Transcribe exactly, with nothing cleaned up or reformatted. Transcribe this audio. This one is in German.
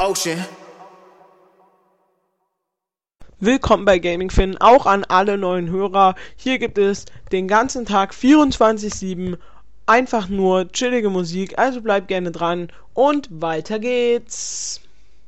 ocean. Willkommen bei Gaming Finn, auch an alle neuen Hörer. Hier gibt es den ganzen Tag vierundzwanzig sieben einfach nur chillige Musik, also bleibt gerne dran und weiter geht's.